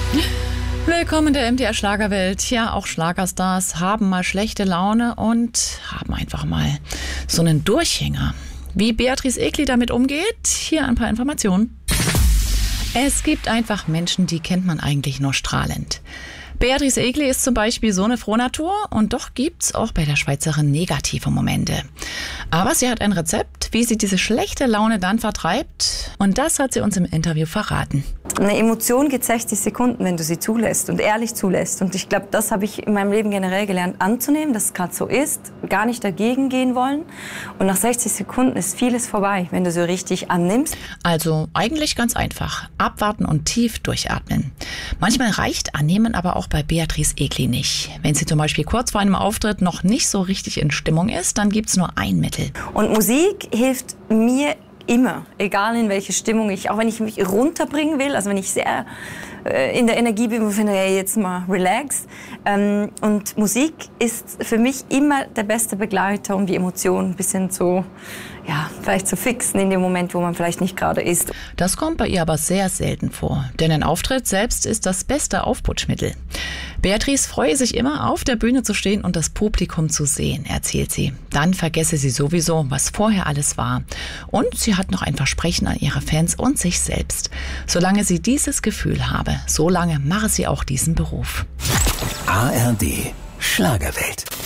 Willkommen in der MDR Schlagerwelt. Ja, auch Schlagerstars haben mal schlechte Laune und haben einfach mal so einen Durchhänger. Wie Beatrice Egli damit umgeht, hier ein paar Informationen. Es gibt einfach Menschen, die kennt man eigentlich nur strahlend. Beatrice Egli ist zum Beispiel so eine Frohnatur und doch gibt's auch bei der Schweizerin negative Momente. Aber sie hat ein Rezept, wie sie diese schlechte Laune dann vertreibt, und das hat sie uns im Interview verraten. Eine Emotion geht 60 Sekunden, wenn du sie zulässt und ehrlich zulässt. Und ich glaube, das habe ich in meinem Leben generell gelernt anzunehmen, dass es gerade so ist, gar nicht dagegen gehen wollen. Und nach 60 Sekunden ist vieles vorbei, wenn du so richtig annimmst. Also eigentlich ganz einfach. Abwarten und tief durchatmen. Manchmal reicht Annehmen aber auch bei Beatrice Egli nicht. Wenn sie zum Beispiel kurz vor einem Auftritt noch nicht so richtig in Stimmung ist, dann gibt's nur ein Mittel. Und Musik hilft mir immer, egal in welche Stimmung auch wenn ich mich runterbringen will, also wenn ich sehr in der Energie bin und finde, hey, jetzt mal relax. Und Musik ist für mich immer der beste Begleiter, um die Emotionen ein bisschen zu, vielleicht zu fixen in dem Moment, wo man vielleicht nicht gerade ist. Das kommt bei ihr aber sehr selten vor, denn ein Auftritt selbst ist das beste Aufputschmittel. Beatrice freue sich immer, auf der Bühne zu stehen und das Publikum zu sehen, erzählt sie. Dann vergesse sie sowieso, was vorher alles war. Und sie hat noch ein Versprechen an ihre Fans und sich selbst. Solange sie dieses Gefühl habe, solange mache sie auch diesen Beruf. ARD Schlagerwelt.